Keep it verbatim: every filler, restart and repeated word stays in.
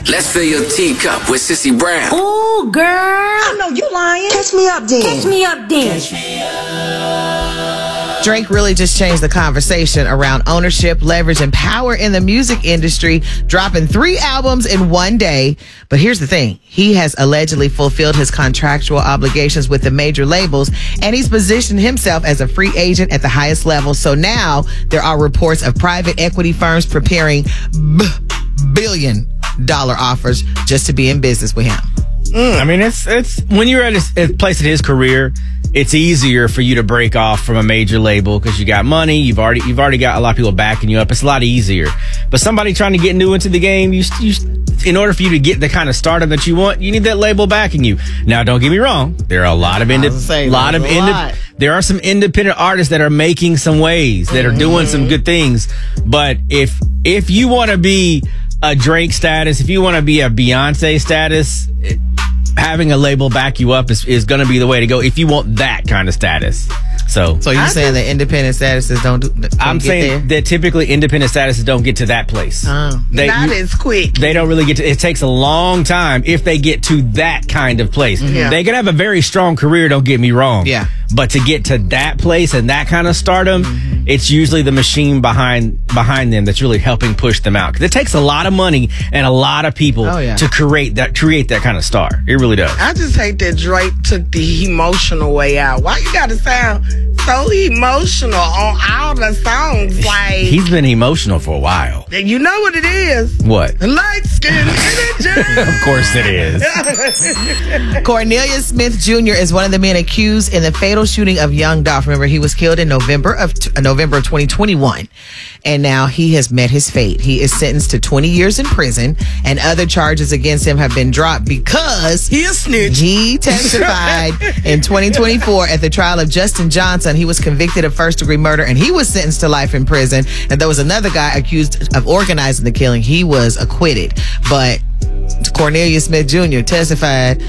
Let's fill your teacup with Sissy Brown. Ooh, girl. I know you lying. Catch me up then. Catch me up then. Catch me up. Drake really just changed the conversation around ownership, leverage, and power in the music industry, dropping three albums in one day. But here's the thing. He has allegedly fulfilled his contractual obligations with the major labels, and he's positioned himself as a free agent at the highest level. So now there are reports of private equity firms preparing b- billion dollar offers just to be in business with him. Mm, I mean, it's it's when you're at a, a place in his career, it's easier for you to break off from a major label because you got money. You've already you've already got a lot of people backing you up. It's a lot easier. But somebody trying to get new into the game, you, you in order for you to get the kind of stardom that you want, you need that label backing you. Now, don't get me wrong. There are a lot of indi- say, lot of indi- lot. there are some independent artists that are making some waves, that are doing some good things. But if if you want to be a Drake status, if you want to be a Beyonce status, it, having a label back you up is, is going to be the way to go if you want that kind of status. So, So you're saying that independent statuses don't do don't I'm get saying there? that typically independent statuses don't get to that place. Oh. They, Not you- as quick. They don't really get to, it takes a long time if they get to that kind of place. Yeah. They can have a very strong career, don't get me wrong. Yeah. But to get to that place and that kind of stardom, mm-hmm. it's usually the machine behind behind them that's really helping push them out. Because it takes a lot of money and a lot of people Oh, yeah. to create that create that kind of star. It really does. I just hate that Drake took the emotional way out. Why you gotta sound so emotional on all the songs? Like, He's been emotional for a while. you know what it is? What? Light skin energy. Of course it is. Cornelius Smith Junior is one of the men accused in the fatal shooting of Young Dolph. Remember, he was killed in November of uh, November of twenty twenty-one, and now he has met his fate. He is sentenced to twenty years in prison, and other charges against him have been dropped because He a snitch. he testified in twenty twenty-four at the trial of Justin Johnson. He was convicted of first-degree murder, and he was sentenced to life in prison. And there was another guy accused of organizing the killing. He was acquitted, but Cornelius Smith Junior testified